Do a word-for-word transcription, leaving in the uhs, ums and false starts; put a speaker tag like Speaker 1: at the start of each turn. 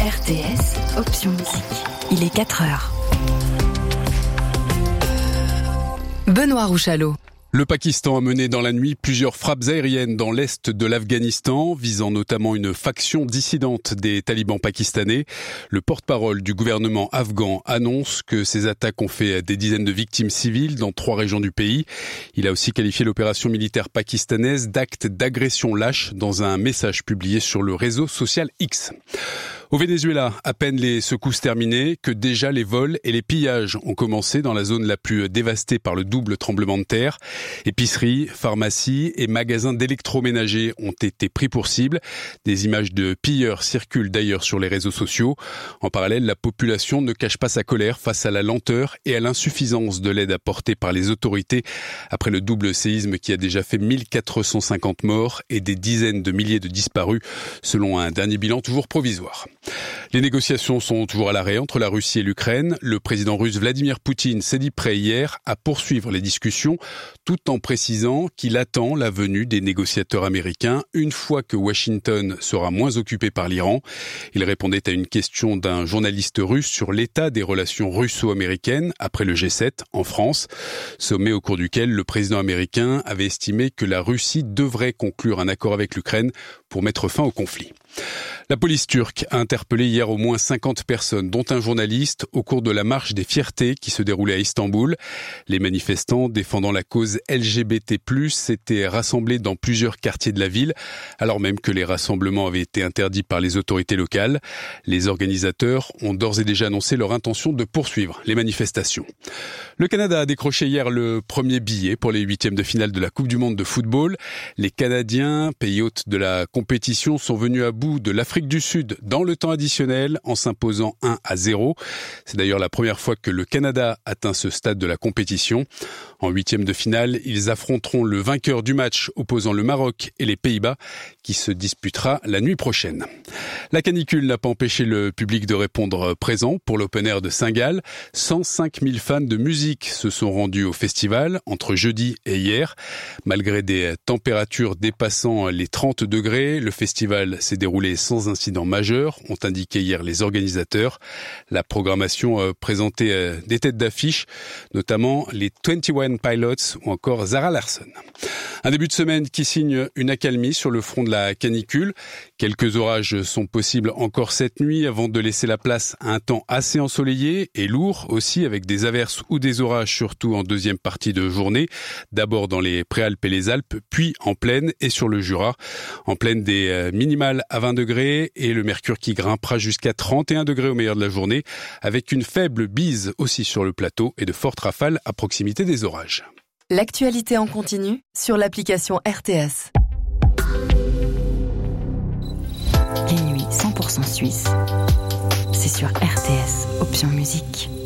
Speaker 1: R T S, option musique. Il est quatre heures. Benoît Rouchalot.
Speaker 2: Le Pakistan a mené dans la nuit plusieurs frappes aériennes dans l'est de l'Afghanistan, visant notamment une faction dissidente des talibans pakistanais. Le porte-parole du gouvernement afghan annonce que ces attaques ont fait des dizaines de victimes civiles dans trois régions du pays. Il a aussi qualifié l'opération militaire pakistanaise d'acte d'agression lâche dans un message publié sur le réseau social X. Au Venezuela, à peine les secousses terminées, que déjà les vols et les pillages ont commencé dans la zone la plus dévastée par le double tremblement de terre. Épiceries, pharmacies et magasins d'électroménager ont été pris pour cible. Des images de pilleurs circulent d'ailleurs sur les réseaux sociaux. En parallèle, la population ne cache pas sa colère face à la lenteur et à l'insuffisance de l'aide apportée par les autorités après le double séisme qui a déjà fait mille quatre cent cinquante morts et des dizaines de milliers de disparus, selon un dernier bilan toujours provisoire. Les négociations sont toujours à l'arrêt entre la Russie et l'Ukraine. Le président russe Vladimir Poutine s'est dit prêt hier à poursuivre les discussions, tout en précisant qu'il attend la venue des négociateurs américains une fois que Washington sera moins occupé par l'Iran. Il répondait à une question d'un journaliste russe sur l'état des relations russo-américaines après le G sept en France, sommet au cours duquel le président américain avait estimé que la Russie devrait conclure un accord avec l'Ukraine pour mettre fin au conflit. La police turque a interpellé hier au moins cinquante personnes, dont un journaliste, au cours de la marche des fiertés qui se déroulait à Istanbul. Les manifestants défendant la cause L G B T plus, s'étaient rassemblés dans plusieurs quartiers de la ville, alors même que les rassemblements avaient été interdits par les autorités locales. Les organisateurs ont d'ores et déjà annoncé leur intention de poursuivre les manifestations. Le Canada a décroché hier le premier billet pour les huitièmes de finale de la Coupe du Monde de football. Les Canadiens, pays hôte de la compétition, sont venus à bout de l'Afrique du Sud dans le temps additionnel en s'imposant un à zéro. C'est d'ailleurs la première fois que le Canada atteint ce stade de la compétition. En huitième de finale, ils affronteront le vainqueur du match opposant le Maroc et les Pays-Bas qui se disputera la nuit prochaine. La canicule n'a pas empêché le public de répondre présent pour l'Open Air de Saint-Gall. cent cinq mille fans de musique se sont rendus au festival entre jeudi et hier. Malgré des températures dépassant les trente degrés, le festival s'est déroulé sans incident majeur, ont indiqué hier les organisateurs. La programmation présentait des têtes d'affiche, notamment les vingt et un Pilots ou encore Zara Larsson. Un début de semaine qui signe une accalmie sur le front de la canicule. Quelques orages sont possibles encore cette nuit avant de laisser la place à un temps assez ensoleillé et lourd aussi, avec des averses ou des orages surtout en deuxième partie de journée. D'abord dans les Préalpes et les Alpes, puis en plaine et sur le Jura. En plaine, des minimales à vingt degrés et le mercure qui grimpera jusqu'à trente et un degrés au meilleur de la journée, avec une faible bise aussi sur le plateau et de fortes rafales à proximité des orages.
Speaker 1: L'actualité en continu sur l'application R T S. Les nuits cent pour cent suisses, c'est sur R T S, option musique.